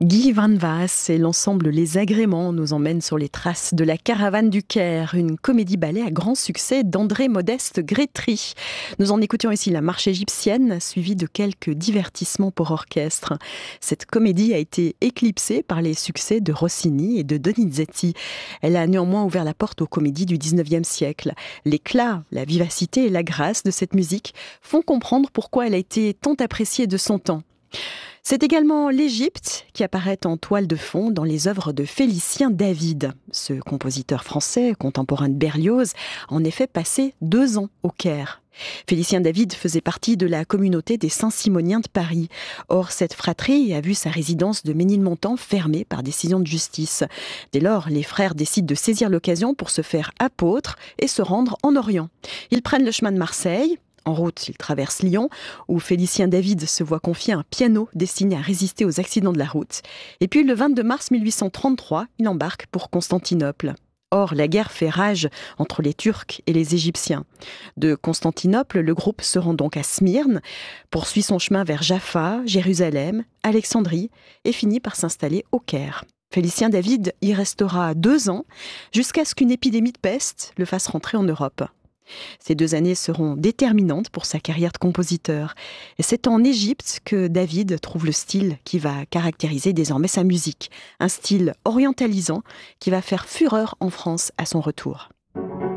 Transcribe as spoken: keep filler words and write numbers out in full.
Guy Van Vaas et l'ensemble Les Agréments nous emmènent sur les traces de la Caravane du Caire, une comédie-ballet à grand succès d'André Modeste Grétry. Nous en écoutions ici la marche égyptienne, suivie de quelques divertissements pour orchestre. Cette comédie a été éclipsée par les succès de Rossini et de Donizetti. Elle a néanmoins ouvert la porte aux comédies du dix-neuvième siècle. L'éclat, la vivacité et la grâce de cette musique font comprendre pourquoi elle a été tant appréciée de son temps. C'est également l'Égypte qui apparaît en toile de fond dans les œuvres de Félicien David. Ce compositeur français, contemporain de Berlioz, a en effet passé deux ans au Caire. Félicien David faisait partie de la communauté des Saint-Simoniens de Paris. Or, cette fratrie a vu sa résidence de Ménilmontant fermée par décision de justice. Dès lors, les frères décident de saisir l'occasion pour se faire apôtres et se rendre en Orient. Ils prennent le chemin de Marseille. En route, il traverse Lyon, où Félicien David se voit confier un piano destiné à résister aux accidents de la route. Et puis, le vingt-deux mars mille huit cent trente-trois, il embarque pour Constantinople. Or, la guerre fait rage entre les Turcs et les Égyptiens. De Constantinople, le groupe se rend donc à Smyrne, poursuit son chemin vers Jaffa, Jérusalem, Alexandrie et finit par s'installer au Caire. Félicien David y restera deux ans, jusqu'à ce qu'une épidémie de peste le fasse rentrer en Europe. Ces deux années seront déterminantes pour sa carrière de compositeur. Et c'est en Égypte que David trouve le style qui va caractériser désormais sa musique. Un style orientalisant qui va faire fureur en France à son retour.